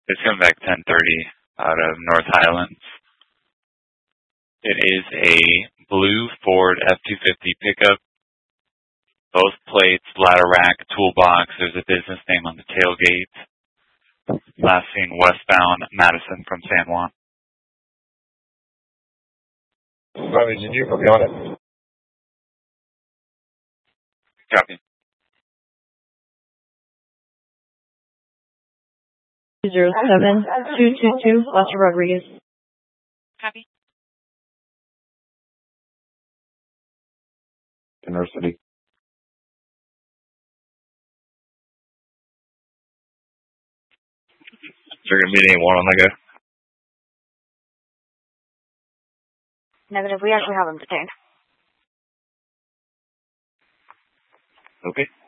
It's coming back 10:30 out of North Highlands. It is a blue Ford F-250 pickup. Both plates, ladder rack, toolbox. There's a business name on the tailgate. Last seen westbound Madison from San Juan. Bobby, did you copy on it? Copy. 207-222 Lester Rodriguez. Copy. University. Is there going to be anyone on the go? Negative. We actually have them detained. Okay.